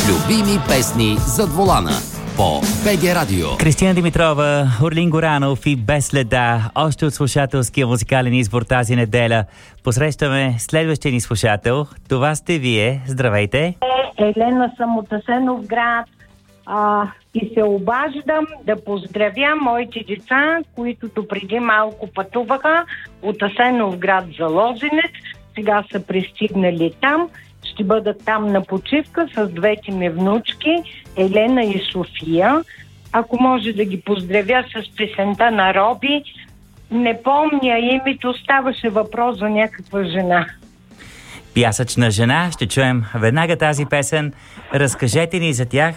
Любими песни зад волана по БГ Радио. Кристина Димитрова, Орлин Горанов и Без следа. Още от слушателския музикален избор тази неделя. Посрещаме следващия ни слушател. Това сте вие. Здравейте. Елена съм от Асеновград. И се обаждам да поздравя моите деца, които допреди малко пътуваха от Асеновград за Лозенец. Сега са пристигнали там. Ще бъдат там на почивка с двете ми внучки, Елена и София. Ако може да ги поздравя с песента на Роби, не помня името, ставаше въпрос за някаква жена. Пясъчна жена, ще чуем веднага тази песен. Разкажете ни за тях.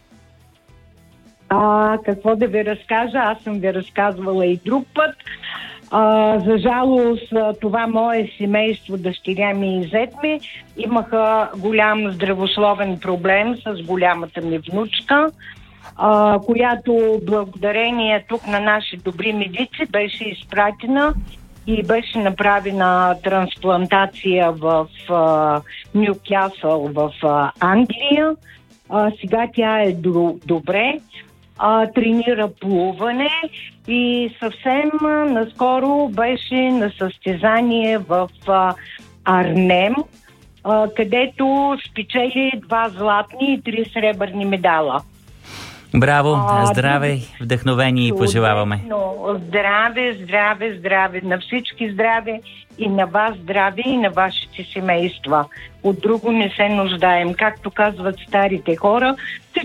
Какво да ви разкажа? Аз съм ви разказвала и друг път. За жалост, това мое семейство, дъщеря ми и зет ми, имаха голям здравословен проблем с голямата ми внучка, която благодарение тук на наши добри медици беше изпратена и беше направена трансплантация в Нюкасъл в Англия. Сега тя е добре. Тренира плуване и съвсем наскоро беше на състезание в Арнем, където спечели 2 златни и 3 сребърни медала. Браво! Здраве, вдъхновение и пожелаваме. Здраве на всички, здраве и на вас здраве и на вашите семейства. От друго не се нуждаем. Както казват старите хора,